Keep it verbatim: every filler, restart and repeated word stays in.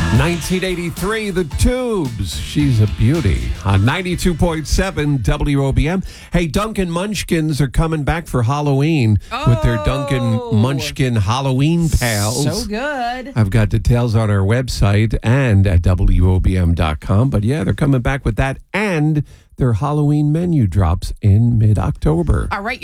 nineteen eighty-three, The Tubes. She's a beauty. On ninety-two point seven W O B M. Hey, Duncan Munchkins are coming back for Halloween oh, with their Duncan Munchkin Halloween pals. So good. I've got details on our website and at W O B M dot com. But yeah, they're coming back with that, and their Halloween menu drops in mid-October. All right.